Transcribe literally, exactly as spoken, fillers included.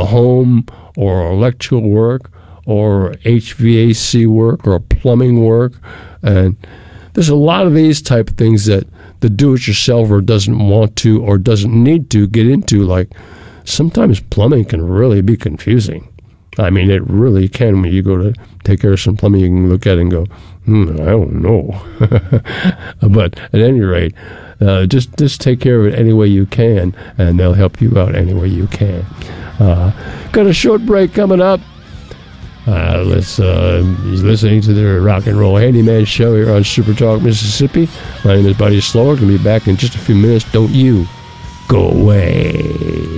home or electrical work or H V A C work or plumbing work. And there's a lot of these type of things that the do-it-yourselfer doesn't want to or doesn't need to get into. Like, sometimes plumbing can really be confusing. I mean, it really can. When you go to take care of some plumbing, you can look at it and go, hmm, I don't know. But at any rate, uh, just, just take care of it any way you can, and they'll help you out any way you can. Uh, got a short break coming up. Uh, let's, uh, he's listening to the Rock and Roll Handyman Show here on Super Talk, Mississippi. My name is Buddy Slower. Going to be back in just a few minutes. Don't you go away.